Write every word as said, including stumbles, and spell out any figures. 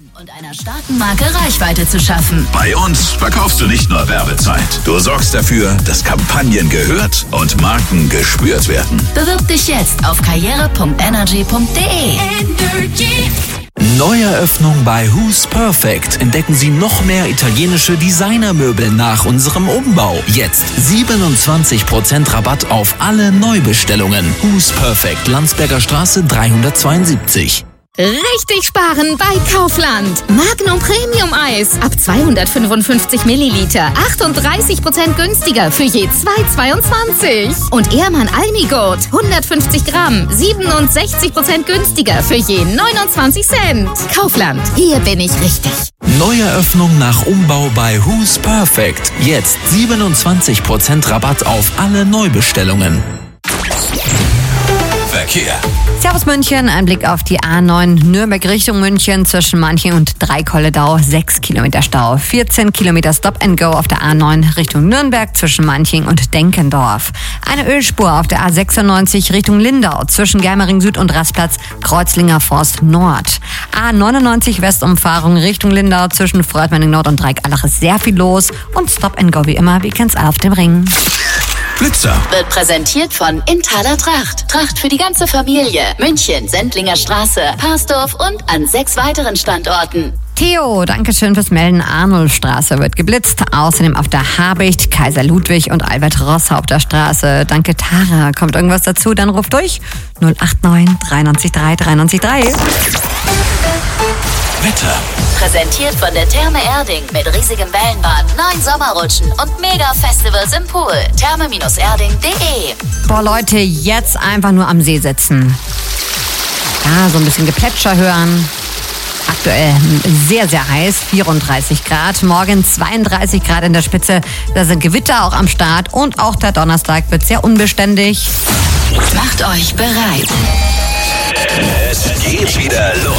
und einer starken Marke Reichweite zu schaffen. Bei uns verkaufst du nicht nur Werbezeit. Du sorgst dafür, dass Kampagnen gehört und Marken gespürt werden. Bewirb dich jetzt auf karriere punkt energy punkt de. Energy. Neueröffnung bei Who's Perfect. Entdecken Sie noch mehr italienische Designermöbel nach unserem Umbau. Jetzt siebenundzwanzig Prozent Rabatt auf alle Neubestellungen. Who's Perfect, Landsberger Straße dreihundertzweiundsiebzig. Richtig sparen bei Kaufland. Magnum Premium Eis ab zweihundertfünfundfünfzig Milliliter. achtunddreißig Prozent günstiger für je zwei Euro zweiundzwanzig. Und Ehrmann Almigurt hundertfünfzig Gramm. siebenundsechzig Prozent günstiger für je neunundzwanzig Cent. Kaufland, hier bin ich richtig. Neueröffnung nach Umbau bei Who's Perfect. Jetzt siebenundzwanzig Prozent Rabatt auf alle Neubestellungen. Verkehr. Servus München, ein Blick auf die A neun Nürnberg Richtung München zwischen Manching und Dreikolledau, sechs Kilometer Stau, vierzehn Kilometer Stop and Go auf der A neun Richtung Nürnberg zwischen Manching und Denkendorf. Eine Ölspur auf der A sechsundneunzig Richtung Lindau zwischen Germering Süd und Rastplatz Kreuzlinger Forst Nord. A neunundneunzig Westumfahrung Richtung Lindau zwischen Freudmanning Nord und Dreikalach ist sehr viel los und Stop and Go wie immer, Weekends auf dem Ring. Blitzer Wird präsentiert von Inthaler Tracht. Tracht für die ganze Familie. München, Sendlinger Straße, Parsdorf und an sechs weiteren Standorten. Theo, danke schön fürs Melden. Arnulfstraße wird geblitzt. Außerdem auf der Habicht, Kaiser Ludwig und Albert Ross Haupterstraße. Danke Tara. Kommt irgendwas dazu, dann ruft durch null acht neun drei neun drei drei neun drei. Wetter. Präsentiert von der Therme Erding mit riesigem Wellenbad, neun Sommerrutschen und Mega-Festivals im Pool. therme Erding punkt de. Boah Leute, jetzt einfach nur am See sitzen. Ja, so ein bisschen Geplätscher hören. Aktuell sehr, sehr heiß, vierunddreißig Grad. Morgen zweiunddreißig Grad in der Spitze. Da sind Gewitter auch am Start und auch der Donnerstag wird sehr unbeständig. Macht euch bereit. Es geht wieder los.